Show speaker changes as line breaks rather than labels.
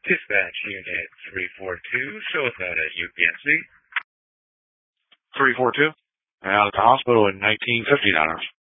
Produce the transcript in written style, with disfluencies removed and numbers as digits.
Dispatch Unit 342, show us out at UPMC.
342? Out at the hospital in 1959.